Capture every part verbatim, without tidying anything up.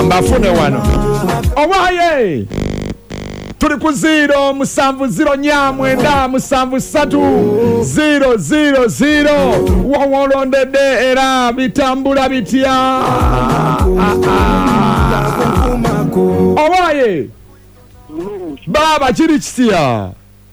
ambafune wano obaye tuli ku zero musanvu zero nyamwenda musanvu satu zero zero zero wawolondedde era bitambula bitya obaye baba kiri kitya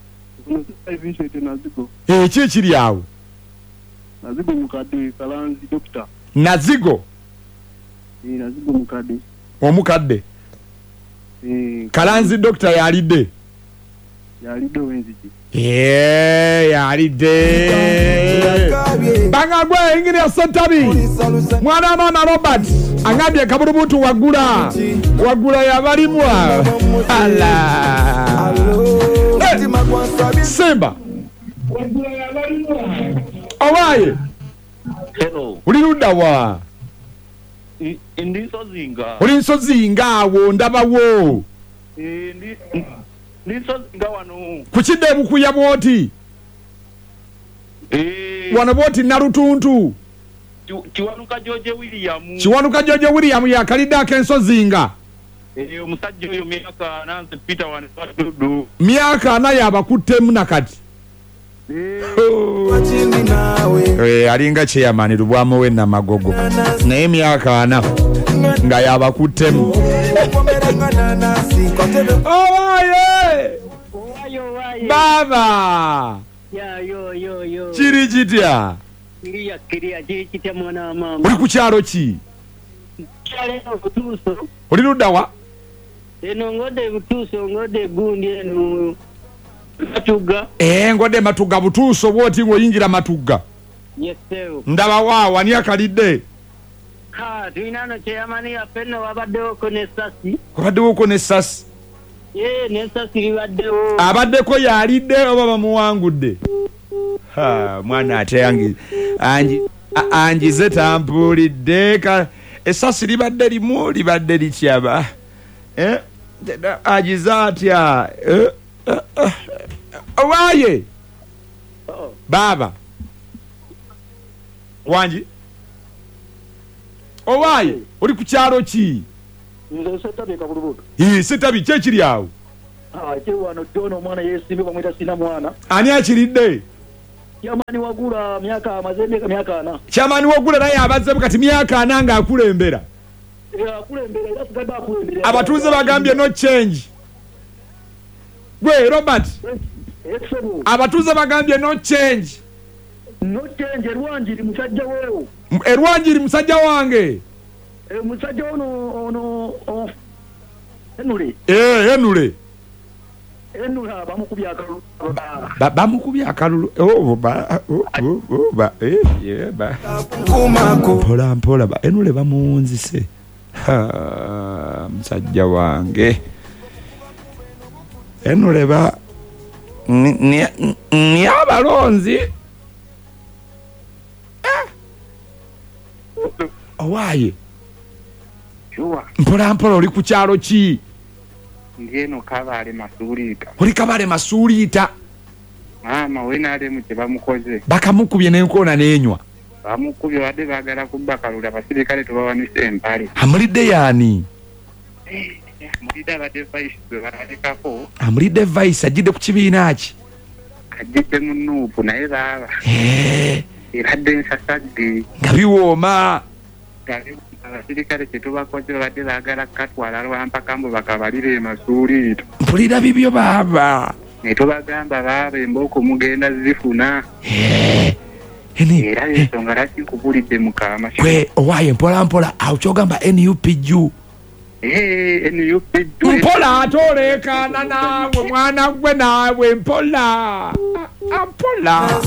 eki kiri awo nazigo mukadde Kalanzi doctor nazigo eh nazigo mukadde omukadde eh Kalanzi doctor yalidde yalidde wenziji eh yalidde banga gwe ingine Sentabi mwana mama Robert angabye kaburubutu wagula wagula yabalimwa ala Simba wagula yabalimwa obaye hello uli ludawa ndi sozinga uli nsozinga awo ndabawo eh ndi ndi sozinga wano kuchide bukuya bwoti eh wano bwoti narutuntu Kiwanuka George William Kiwanuka George William yakalida kensozinga eh omusajja oyo myaka nanze Peter wan dudu myaka na yabakuttemu nakati wachindi nawe eh alinga chairman lubwamo we na magogo naye myaka ana nga yabakuttemu owaye baba ya yo yo yo kiri kitya kiriya kiriya kitya mwana mama uli ku kyalo ki kyale obutuuso uli ludawa eno ngode butuuso ngode gundi eno matuga eh ngode matuga butuuso bwoti ngoyingira matuga yes sir ndaba wawa ni akalidde ha tuinano cheyamani apeno wabaddewo ko nesasi wabaddewo ko nesasi eh nesasi libaddewo abaddeko yalidde oba bamuwangudde ha mwana ate yangi anji anjize tampulidde ka esasi libadde limu libadde likyaba eh ajiza atya eh owaye oh baba wanji owaye uli ku kyalo ki nzo Sentabi kaburubutu eh Sentabi kye kiri awo ah kye wano John omwana yesimbe bamwita sina mwana ani akiridde yamani wagula myaka amazembe myaka ana chamani wagula naye abazze kati myaka ana nga akulembera ya akulembera era sigada akulembera abatuuze bagambye no change gwe Robert exebu abatuuze bagambye no change no change erwanjiri musajja wewo erwanjiri musajja wange e musajja ono ono enule eh enule enule bamukubya akalulu ba bamukubya akalulu oh ba oh ba eh yeah ba mpola mpola ba enule bamuunzise ha musajja wange enule ba ni ni abalonzi owaye Chua mpola mpola oli ku kyalo ki ndieno kabale masulita oli kabale masulita mama wena ale mu tebamukoze bakamukubye n'enkoona n'enywa bamukubye wadde bagala kubakalula abasirikale tubawanise empale amulidde yaani mulida badde vice balekako amulidde vice ajidde ku kibiina ki ajidde mu nuupu naye baba eh eradde nsasadde nga biwooma abasirikale kyetubakoze badde bagala katwala lwampaka mbu bakabalire emasuuliito mpulira bibyo baba ne tubagamba baba embooko mugenda zifuna eh eni era ensonga laki nkubulidde mukama kwe owaye mpola mpola awo kyogamba N U P G eh N U P G mpola atolekana naawe mwana gwe naawe mpola ampola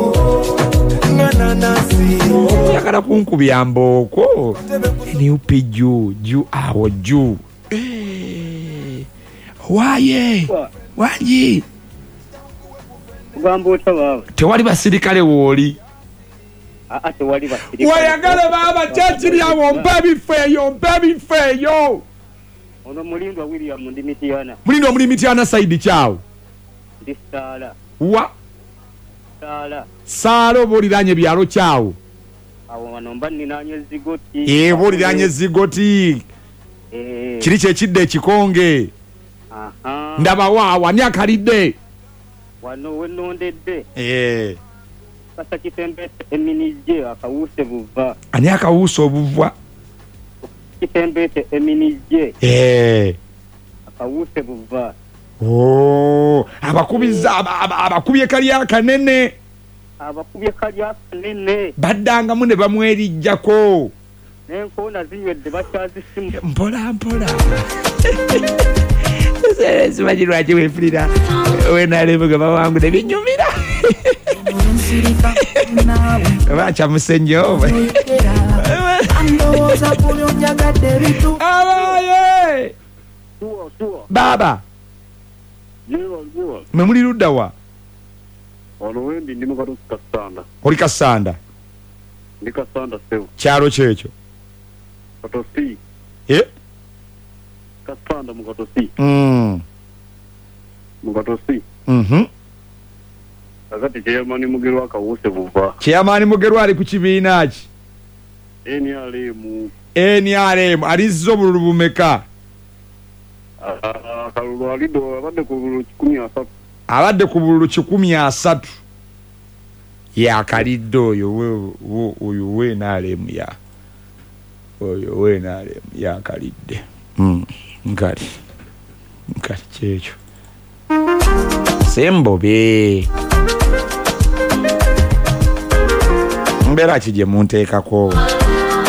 yakala kunkubya mbooko N U P G ju awo ju eh waye wanji ugamba otya baba tewali basirikale wooli ate wali basirikale wayagala baba kyakiri awo mpa ebifeeyo mpa ebifeeyo ono mulindwa William ndi Mitiana mulindwa omuli Mitiana side kyawo ndi Sala wa Sala Sala oba oliranye byalo kyawo awo wano mba ninanye zigoti eh oba oliranye zigoti kiri kyekidde ekikonge aha ndaba waawa ni akalidde wano wenondedde eh kasa kitembete eminije akawuse buva ani akawusa obuvwa kitembete eminije eh akawuse buva oh abakubiza abakubye kali akanene abakubye kali akanene baddanga mu ne bamwerijjako nenkona zinywedde bakyazisimu mpola mpola simanyi lwaki wefulira wenalemuga wangu nebinyumira bakyamusenyo abaye baba mwe muli ludda wa olowembi ndi mukatu kasanda oli kasanda ndi kasanda sewo kyalo kyekyo katosi eh kasanda mukatosi mm mukatosi mhm akati kyeyamani mugerwa akawuse buva kyeyamani mugerwa ali ku kibiina ki N R M N R M alizzo bululu bumeka akalulu alido abadde ku bululu kikumi asatu abadde ku bululu kikumi asatu yakalidde oyo oyo we nalemu ya oyo we nalemu yakalidde mm nkali nkali kyekyo sembobe mbera kijje munteekako